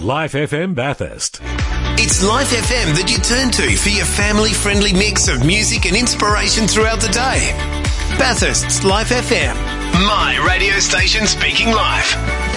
Life FM Bathurst. It's Life FM that you turn to for your family-friendly mix of music and inspiration throughout the day. Bathurst's Life FM. My radio station speaking live.